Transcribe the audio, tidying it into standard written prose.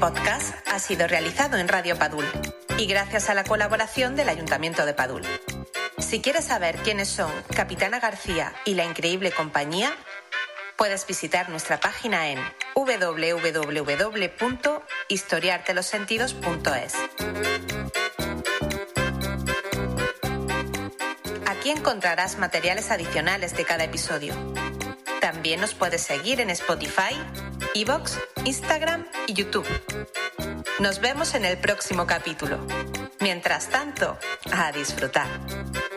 podcast ha sido realizado en Radio Padul y gracias a la colaboración del Ayuntamiento de Padul. Si quieres saber quiénes son Capitana García y la Increíble Compañía, puedes visitar nuestra página en www.historiartelosentidos.es. Aquí encontrarás materiales adicionales de cada episodio. También nos puedes seguir en Spotify, iVoox, Instagram y YouTube. Nos vemos en el próximo capítulo. Mientras tanto, a disfrutar.